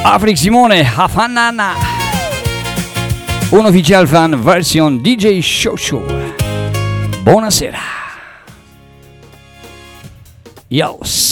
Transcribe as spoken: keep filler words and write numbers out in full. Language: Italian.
Afrik Simone, Hafanana. Un official fan version D J Show Show. Buonasera. Yo.